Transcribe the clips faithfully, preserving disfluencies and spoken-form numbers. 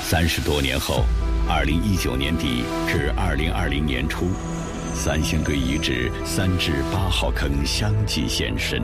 三十多年后，二零一九年底至二零二零年初，三星堆遗址三至八号坑相继现身。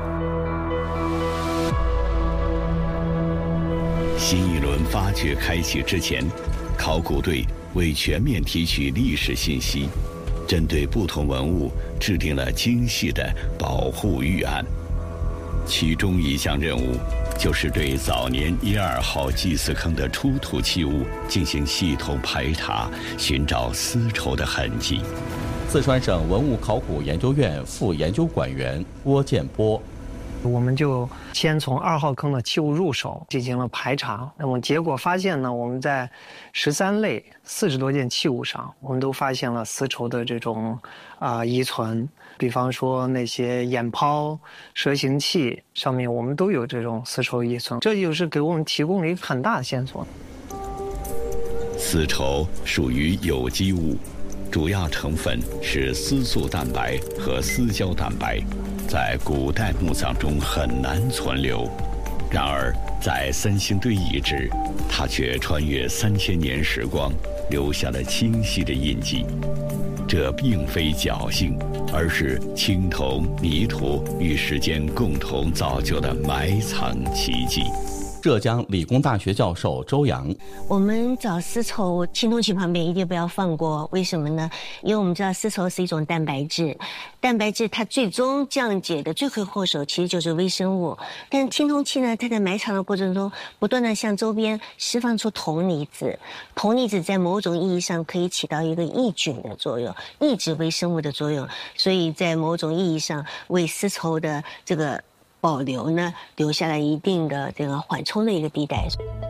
新一轮发掘开启之前，考古队为全面提取历史信息，针对不同文物制定了精细的保护预案。其中一项任务就是对早年一二号祭祀坑的出土器物进行系统排查，寻找丝绸的痕迹。 四川省文物考古研究院副研究馆员郭建波， 我们就先从二号坑的器物入手进行了排查，那么结果发现呢，我们在十三类四十多件器物上，我们都发现了丝绸的这种啊、呃、遗存。比方说那些眼泡、蛇形器上面，我们都有这种丝绸遗存，这就是给我们提供了一个很大的线索。 丝绸属于有机物，主要成分是丝素蛋白和丝胶蛋白，在古代墓葬中很难存留。然而，在三星堆遗址，它却穿越三千年时光，留下了清晰的印记。这并非侥幸，而是青铜、泥土与时间共同造就的埋藏奇迹。 浙江理工大学教授周洋， 我们找丝绸，青铜器旁边一定不要放过，为什么呢？因为我们知道丝绸是一种蛋白质，蛋白质它最终降解的罪魁祸首其实就是微生物，但青铜器呢，它在埋藏的过程中不断的向周边释放出铜离子，铜离子在某种意义上可以起到一个抑菌的作用，抑制微生物的作用，所以在某种意义上为丝绸的这个保留呢，留下了一定的这个缓冲的一个地带。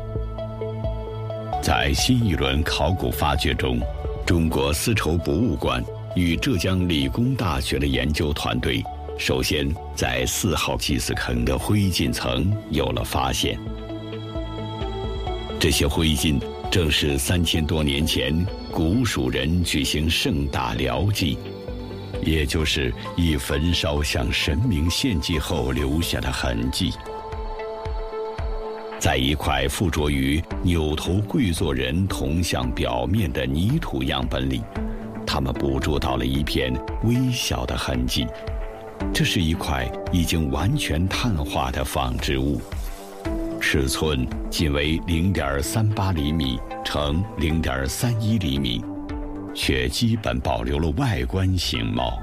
在新一轮考古发掘中，中国丝绸博物馆与浙江理工大学的研究团队，首先在四号祭祀坑的灰烬层有了发现。这些灰烬正是三千多年前古蜀人举行盛大疗祭，也就是以焚烧向神明献祭后留下的痕迹。在一块附着于扭头跪坐人铜像表面的泥土样本里，他们捕捉到了一片微小的痕迹，这是一块已经完全碳化的纺织物，尺寸仅为 零点三八厘米乘 零点三一厘米，却基本保留了外观形貌。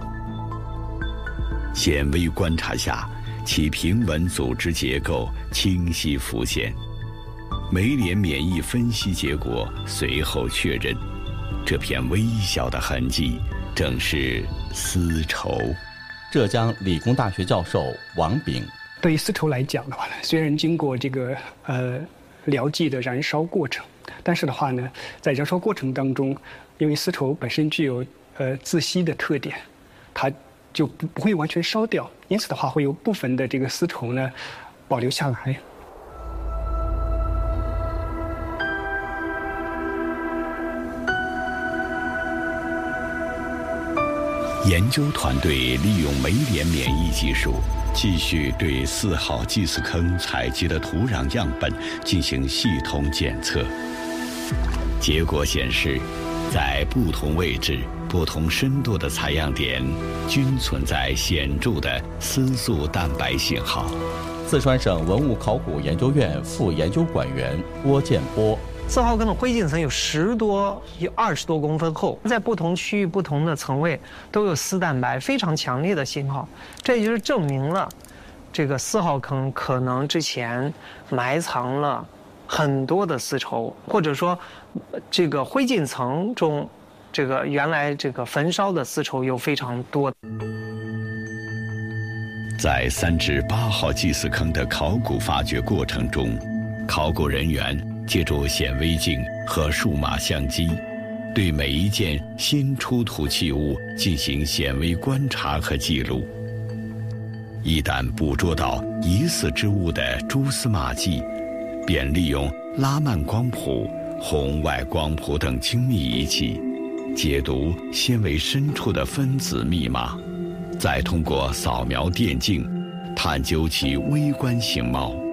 显微观察下，其平稳组织结构清晰浮现。酶联免疫分析结果随后确认，这片微小的痕迹正是丝绸。 浙江理工大学教授王炳， 对于丝绸来讲的话呢，虽然经过这个呃疗剂的燃烧过程，但是的话呢，在燃烧过程当中，因为丝绸本身具有呃自吸的特点，它就不不会完全烧掉，因此的话会有部分的这个丝绸呢保留下来。 研究团队利用酶联免疫技术，继续对四号祭祀坑采集的土壤样本进行系统检测。结果显示，在不同位置、不同深度的采样点，均存在显著的丝素蛋白信号。 四川省文物考古研究院副研究馆员郭建波， 四号坑的灰烬层有十多、有二十多公分厚，在不同区域、不同的层位都有丝蛋白非常强烈的信号，这也就是证明了这个四号坑可能之前埋藏了很多的丝绸，或者说这个灰烬层中，这个原来这个焚烧的丝绸有非常多。 在三至八号祭祀坑的考古发掘过程中，考古人员借助显微镜和数码相机，对每一件新出土器物进行显微观察和记录。一旦捕捉到疑似之物的蛛丝马迹，便利用拉曼光谱、红外光谱等精密仪器，解读纤维深处的分子密码，再通过扫描电镜探究其微观形貌。